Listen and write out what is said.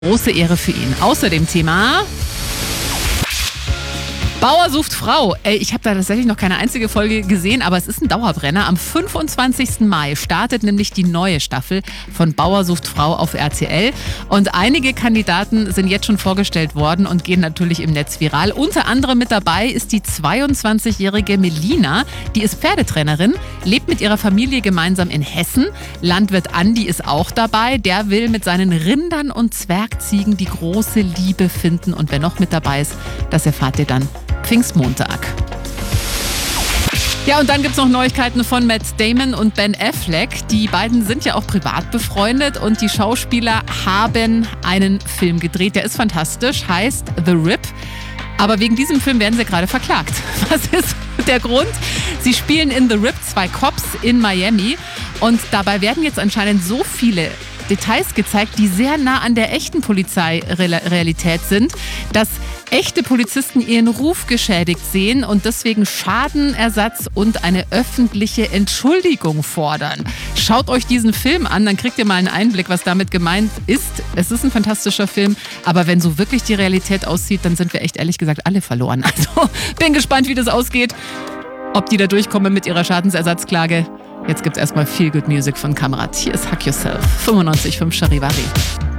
Große Ehre für ihn. Außerdem Thema: Bauer sucht Frau. Ich habe da tatsächlich noch keine einzige Folge gesehen, aber es ist ein Dauerbrenner. Am 25. Mai startet nämlich die neue Staffel von Bauer sucht Frau auf RTL. Und einige Kandidaten sind jetzt schon vorgestellt worden und gehen natürlich im Netz viral. Unter anderem mit dabei ist die 22-jährige Melina. Die ist Pferdetrainerin, lebt mit ihrer Familie gemeinsam in Hessen. Landwirt Andi ist auch dabei. Der will mit seinen Rindern und Zwergziegen die große Liebe finden. Und wer noch mit dabei ist, das erfahrt ihr dann Pfingstmontag. Ja, und dann gibt es noch Neuigkeiten von Matt Damon und Ben Affleck. Die beiden sind ja auch privat befreundet und die Schauspieler haben einen Film gedreht. Der ist fantastisch, heißt The Rip. Aber wegen diesem Film werden sie gerade verklagt. Was ist der Grund? Sie spielen in The Rip 2 Cops in Miami und dabei werden jetzt anscheinend so viele Details gezeigt, die sehr nah an der echten Polizeirealität sind, dass echte Polizisten ihren Ruf geschädigt sehen und deswegen Schadenersatz und eine öffentliche Entschuldigung fordern. Schaut euch diesen Film an, dann kriegt ihr mal einen Einblick, was damit gemeint ist. Es ist ein fantastischer Film, aber wenn so wirklich die Realität aussieht, dann sind wir echt ehrlich gesagt alle verloren. Also bin gespannt, wie das ausgeht, ob die da durchkommen mit ihrer Schadensersatzklage. Jetzt gibt's erstmal Feel Good Music von Kamrat. Hier ist Hack Yourself, 95.5 Charivari.